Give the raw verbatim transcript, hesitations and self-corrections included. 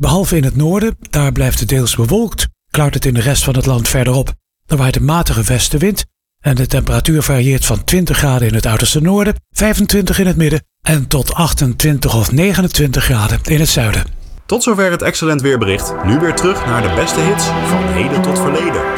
Behalve in het noorden, daar blijft het deels bewolkt, klaart het in de rest van het land verder op. Er waait een matige westenwind en de temperatuur varieert van twintig graden in het uiterste noorden, vijfentwintig in het midden en tot achtentwintig of negenentwintig graden in het zuiden. Tot zover het Excellent Weerbericht. Nu weer terug naar de beste hits van heden tot verleden.